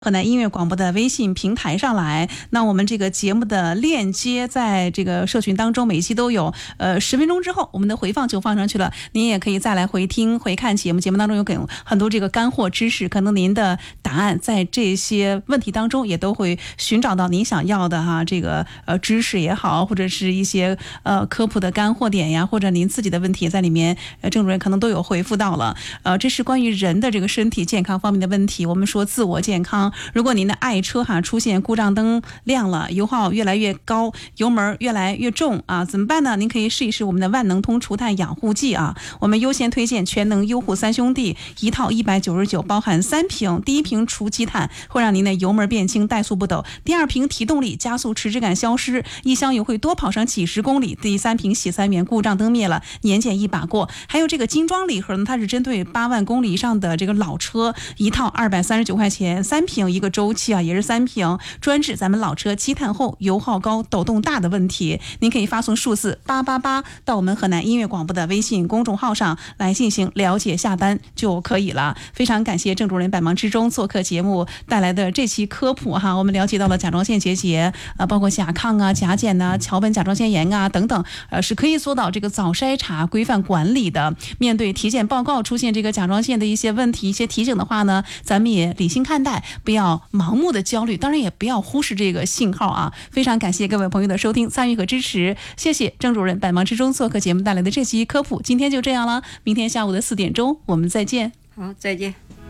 河南音乐广播的微信平台上来。那我们这个节目的链接在这个社群当中，每一期都有10分钟之后我们的回放就放上去了，您也可以再来回听回看节目当中有给很多这个干货知识，可能您的答案在这些问题当中也都会寻找到您想要的这个知识也好，或者是一些科普的干货点呀，或者您自己的问题在里面郑主任可能都有回复到了。这是关于人的这个身体健康方面的问题。我们说自我健康，如果您的爱车出现故障灯亮了，油耗越来越高，油门越来越重怎么办呢？您可以试一试我们的万能通除碳养护剂我们优先推荐全能优护三兄弟一套199，包含3瓶，第一瓶除积碳，会让您的油门变轻，怠速不抖；第二瓶提动力，加速迟滞感消失，一箱油会多跑上几十公里；第3瓶洗3免，故障灯灭了，年检一把过。还有这个精装礼盒呢，它是针对8万公里以上的这个老车，一套239块钱，3瓶一个周期也是3瓶，专治咱们老车积碳后油耗高抖动大的问题。您可以发送数字888到我们河南音乐广播的微信公众号上来进行了解下单就可以了。非常感谢郑主任百忙之中做客节目带来的这期科普我们了解到了甲状腺结节包括甲亢甲减桥本甲状腺炎等等是可以做到这个早筛查规范管理的。面对体检报告出现这个甲状腺的一些问题一些提醒的话呢，咱们也理性看待，不要盲目的焦虑，当然也不要忽视这个信号非常感谢各位朋友的收听参与和支持，谢谢郑主任百忙之中做客节目带来的这期科普。今天就这样了，明天下午的4点钟我们再见。 好，再见。